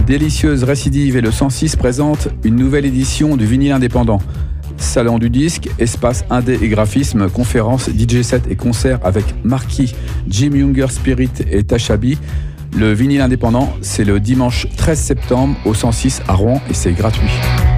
Délicieuse Récidive et le 106 présentent une nouvelle édition du vinyle indépendant. Salon du disque, espace indé et graphisme, conférences, DJ set et concerts avec Marquis, Jim Younger Spirit et Tashabi. Le vinyle indépendant, c'est le dimanche 13 septembre au 106 à Rouen et c'est gratuit.